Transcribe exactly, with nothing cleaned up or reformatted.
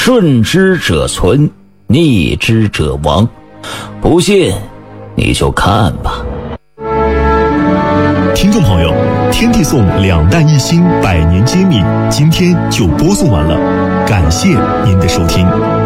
顺之者存，逆之者亡。不信你就看吧。 听众朋友，天地颂两弹一星百年揭秘今天就播送完了，感谢您的收听。